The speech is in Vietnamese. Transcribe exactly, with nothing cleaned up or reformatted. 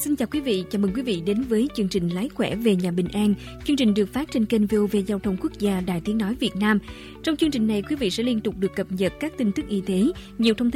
Xin chào quý vị, chào mừng quý vị đến với chương trình Lái khỏe về nhà bình an. Chương trình được phát trên kênh vê o vê Giao thông Quốc gia Đài Tiếng nói Việt Nam. Trong chương trình này, quý vị sẽ liên tục được cập nhật các tin tức y tế, nhiều thông tin